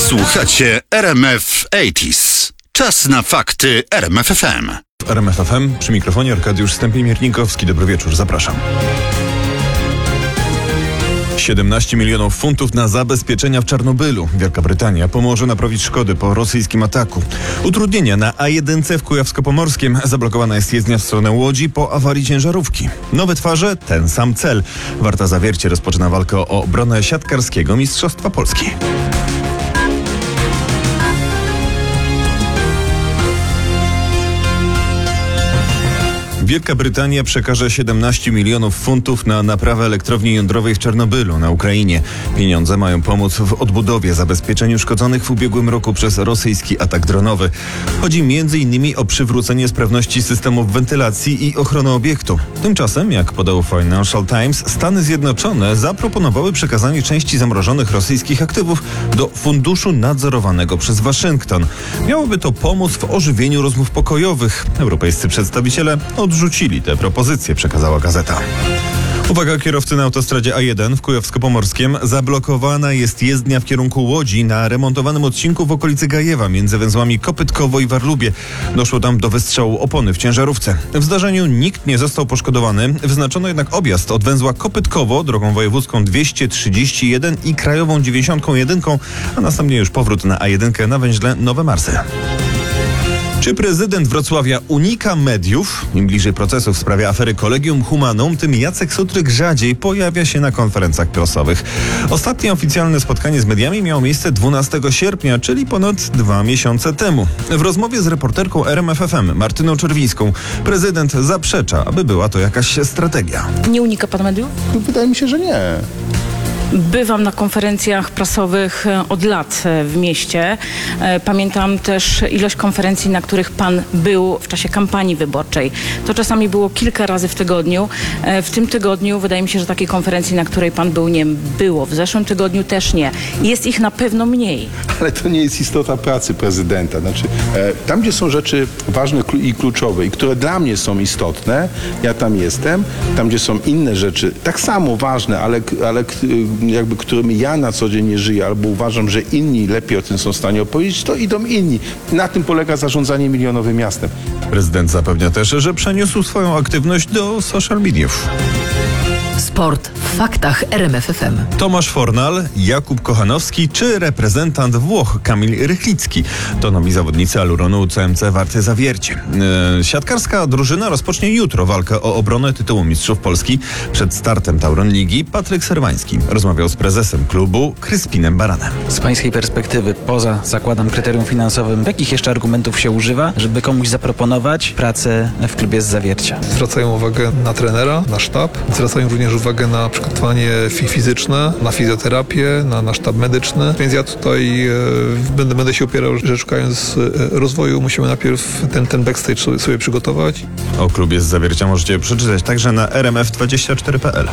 Słuchacie RMF 80s. Czas na fakty RMF FM. W RMF FM przy mikrofonie Arkadiusz Stępień-Miernikowski. Dobry wieczór, zapraszam. 17 milionów funtów na zabezpieczenia w Czarnobylu. Wielka Brytania pomoże naprawić szkody po rosyjskim ataku. Utrudnienia na A1 w Kujawsko-Pomorskiem. Zablokowana jest jezdnia w stronę Łodzi po awarii ciężarówki. Nowe twarze, ten sam cel. Warta Zawiercie rozpoczyna walkę o obronę siatkarskiego Mistrzostwa Polski. Wielka Brytania przekaże 17 milionów funtów na naprawę elektrowni jądrowej w Czarnobylu na Ukrainie. Pieniądze mają pomóc w odbudowie zabezpieczeń uszkodzonych w ubiegłym roku przez rosyjski atak dronowy. Chodzi m.in. o przywrócenie sprawności systemów wentylacji i ochronę obiektu. Tymczasem, jak podał Financial Times, Stany Zjednoczone zaproponowały przekazanie części zamrożonych rosyjskich aktywów do funduszu nadzorowanego przez Waszyngton. Miałoby to pomóc w ożywieniu rozmów pokojowych. Europejscy przedstawiciele odrzucili te propozycje, przekazała gazeta. Uwaga, kierowcy na autostradzie A1 w Kujawsko-Pomorskiem. Zablokowana jest jezdnia w kierunku Łodzi na remontowanym odcinku w okolicy Gajewa między węzłami Kopytkowo i Warlubie. Doszło tam do wystrzału opony w ciężarówce. W zdarzeniu nikt nie został poszkodowany. Wyznaczono jednak objazd od węzła Kopytkowo drogą wojewódzką 231 i krajową 91, a następnie już powrót na A1 na węźle Nowe Marsy. Czy prezydent Wrocławia unika mediów? Im bliżej procesu w sprawie afery Collegium Humanum, tym Jacek Sutryk rzadziej pojawia się na konferencjach prasowych. Ostatnie oficjalne spotkanie z mediami miało miejsce 12 sierpnia, czyli ponad 2 miesiące temu. W rozmowie z reporterką RMF FM Martyną Czerwińską prezydent zaprzecza, aby była to jakaś strategia. Nie unika pan mediów? Wydaje mi się, że nie. Bywam na konferencjach prasowych od lat w mieście. Pamiętam też ilość konferencji, na których pan był w czasie kampanii wyborczej. To czasami było kilka razy w tygodniu. W tym tygodniu wydaje mi się, że takiej konferencji, na której pan był, nie było. W zeszłym tygodniu też nie. Jest ich na pewno mniej. Ale to nie jest istota pracy prezydenta. Znaczy, tam, gdzie są rzeczy ważne i kluczowe i które dla mnie są istotne, ja tam jestem. Tam, gdzie są inne rzeczy, tak samo ważne, ale jakby którymi ja na co dzień nie żyję, albo uważam, że inni lepiej o tym są w stanie opowiedzieć, to idą inni. Na tym polega zarządzanie milionowym miastem. Prezydent zapewnia też, że przeniósł swoją aktywność do social mediów. Sport w faktach RMF FM. Tomasz Fornal, Jakub Kochanowski czy reprezentant Włoch Kamil Rychlicki. To nowi zawodnicy Aluronu CMC Warty Zawiercie. Siatkarska drużyna rozpocznie jutro walkę o obronę tytułu Mistrzów Polski. Przed startem Tauron Ligi Patryk Serwański rozmawiał z prezesem klubu Kryspinem Baranem. Z pańskiej perspektywy, poza zakładam kryterium finansowym, jakich jeszcze argumentów się używa, żeby komuś zaproponować pracę w klubie z Zawiercia? Zwracają uwagę na trenera, na sztab. Zwracają również uwagę na przygotowanie fizyczne, na fizjoterapię, na sztab medyczny. Więc ja tutaj będę się opierał, że szukając rozwoju musimy najpierw ten backstage sobie przygotować. O klubie z Zawiercia możecie przeczytać także na rmf24.pl.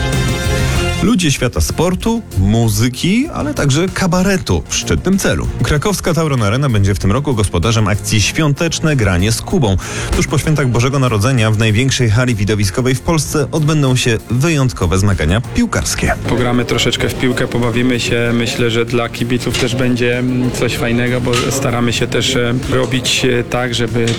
Ludzie świata sportu, muzyki, ale także kabaretu w szczytnym celu. Krakowska Tauron Arena będzie w tym roku gospodarzem akcji Świąteczne Granie z Kubą. Tuż po świętach Bożego Narodzenia w największej hali widowiskowej w Polsce odbędą się wyjątkowe zmagania piłkarskie. Pogramy troszeczkę w piłkę, pobawimy się. Myślę, że dla kibiców też będzie coś fajnego, bo staramy się też robić tak, żeby